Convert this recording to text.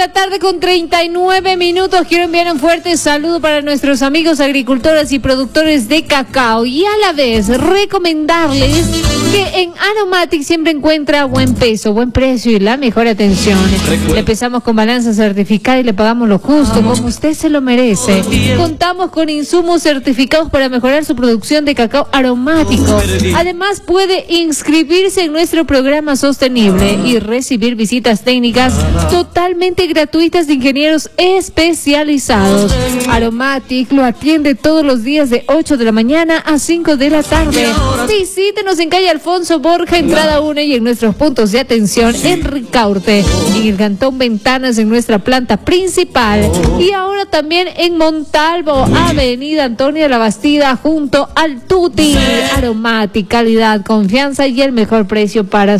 la tarde con 39 minutos. Quiero enviar un fuerte saludo para nuestros amigos agricultores y productores de cacao y a la vez recomendarles que en Aromatic siempre encuentra buen peso, buen precio y la mejor atención. Le pesamos con balanza certificada y le pagamos lo justo, como usted se lo merece. Contamos con insumos certificados para mejorar su producción de cacao aromático. Además, puede inscribirse en nuestro programa sostenible y recibir visitas técnicas totalmente gratuitas de ingenieros especializados. Aromatic lo atiende todos los días de 8 de la mañana a 5 de la tarde. Visítenos en calle Alfonso Borja, entrada 1 y en nuestros puntos de atención en Ricaurte, en el Cantón Ventanas, en nuestra planta principal, y ahora también en Montalvo, avenida Antonia La Bastida, junto al Tuti. Aromatic, calidad, confianza y el mejor precio para